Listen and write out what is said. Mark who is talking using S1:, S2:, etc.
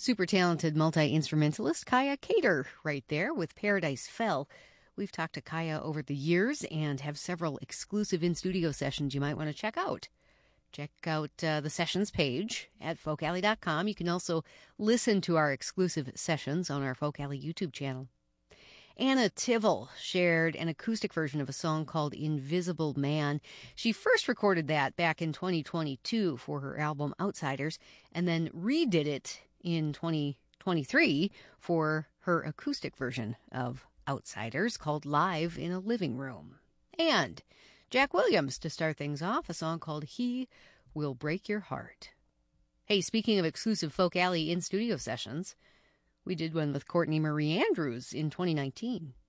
S1: Super talented multi-instrumentalist Kaya Cater right there with Paradise Fell. We've talked to Kaya over the years and have several exclusive in-studio sessions you might want to check out. Check out the sessions page at folkalley.com. You can also listen to our exclusive sessions on our Folk Alley YouTube channel. Anna Tivell shared an acoustic version of a song called Invisible Man. She first recorded that back in 2022 for her album Outsiders, and then redid it in 2023 for her acoustic version of Outsiders called Live in a Living Room. And Jack Williams to start things off, a song called He Will Break Your Heart. Hey, speaking of exclusive Folk Alley in-studio sessions, we did one with Courtney Marie Andrews in 2019.